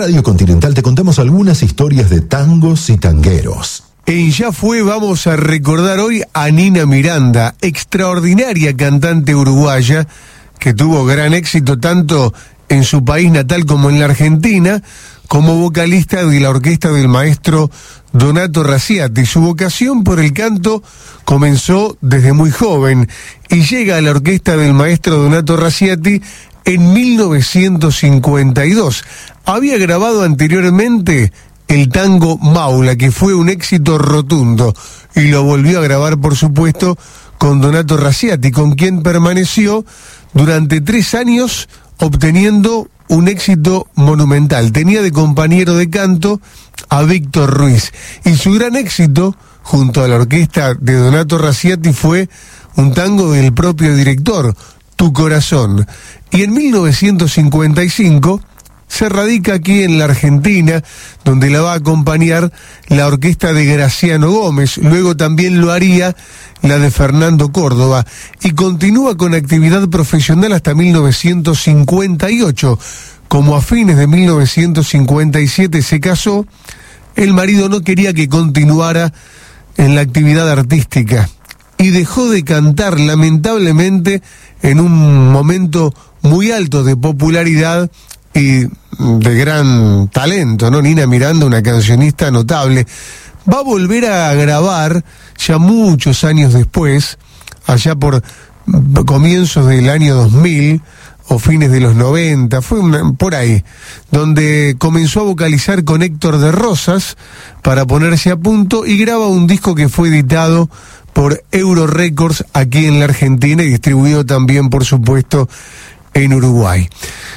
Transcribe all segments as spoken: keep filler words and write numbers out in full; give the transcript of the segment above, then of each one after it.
Radio Continental te contamos algunas historias de tangos y tangueros. En Ya Fue vamos a recordar hoy a Nina Miranda, extraordinaria cantante uruguaya que tuvo gran éxito tanto en su país natal como en la Argentina, como vocalista de la orquesta del maestro Donato Raciati. Su vocación por el canto comenzó desde muy joven y llega a la orquesta del maestro Donato Raciati en mil novecientos cincuenta y dos. Había grabado anteriormente el tango Maula, que fue un éxito rotundo, y lo volvió a grabar, por supuesto, con Donato Raciati, con quien permaneció durante tres años obteniendo un éxito monumental. Tenía de compañero de canto a Víctor Ruiz, y su gran éxito, junto a la orquesta de Donato Raciati, fue un tango del propio director, Tu Corazón. Y en mil novecientos cincuenta y cinco se radica aquí en la Argentina, donde la va a acompañar la orquesta de Graciano Gómez, luego también lo haría la de Fernando Córdoba, y continúa con actividad profesional hasta mil novecientos cincuenta y ocho. Como a fines de mil novecientos cincuenta y siete se casó, el marido no quería que continuara en la actividad artística y dejó de cantar, lamentablemente, en un momento muy alto de popularidad y de gran talento, ¿no? Nina Miranda, una cancionista notable, va a volver a grabar ya muchos años después, allá por comienzos del año dos mil o fines de los noventa, fue una, por ahí, donde comenzó a vocalizar con Héctor de Rosas para ponerse a punto y graba un disco que fue editado por Euro Records aquí en la Argentina y distribuido también, por supuesto, en Uruguay.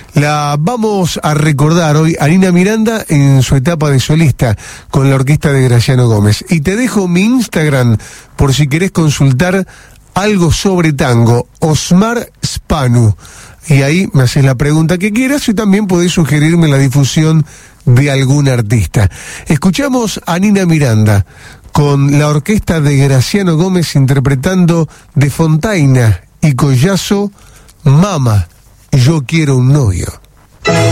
La vamos a recordar hoy a Nina Miranda en su etapa de solista con la orquesta de Graciano Gómez. Y te dejo mi Instagram por si querés consultar algo sobre tango, Osmar Spanu. Y ahí me haces la pregunta que quieras y también podés sugerirme la difusión de algún artista. Escuchamos a Nina Miranda con la orquesta de Graciano Gómez interpretando de Fontaina y Collazo, Mama, yo quiero un novio.